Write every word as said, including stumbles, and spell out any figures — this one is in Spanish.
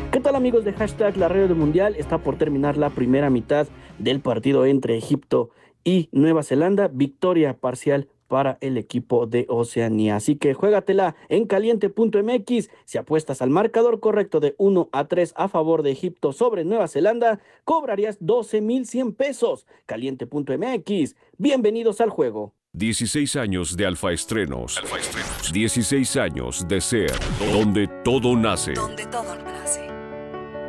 ¿Qué tal, amigos de hashtag La Radio del Mundial? Está por terminar la primera mitad del partido entre Egipto y Nueva Zelanda. Victoria parcial para el equipo de Oceanía. Así que juégatela en caliente punto m x. Si apuestas al marcador correcto de uno a tres a favor de Egipto sobre Nueva Zelanda, cobrarías doce mil cien pesos. caliente punto m x. Bienvenidos al juego. dieciséis años de Alfa Estrenos. Alfa Estrenos. dieciséis años de ser donde todo nace. Donde todo